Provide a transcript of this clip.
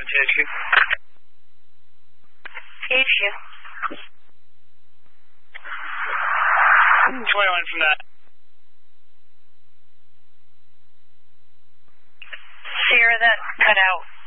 THQ. THQ. 21 from that. Sierra, that cut out.